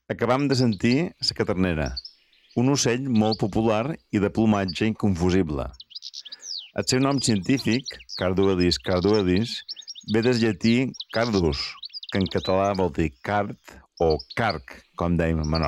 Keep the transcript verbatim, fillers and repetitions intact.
Acabam de sentir la cadernera, un ocell molt popular i de plomatge inconfusible. El seu nom científic, Carduelis carduelis, ve del llatí cardus, que en català vol dir card o carc, com dèiem a Menorca.